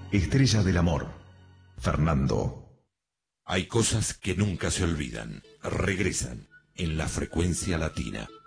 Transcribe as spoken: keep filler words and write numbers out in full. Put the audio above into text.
Estrella del Amor, Fernando. Hay cosas que nunca se olvidan, regresan en la frecuencia latina.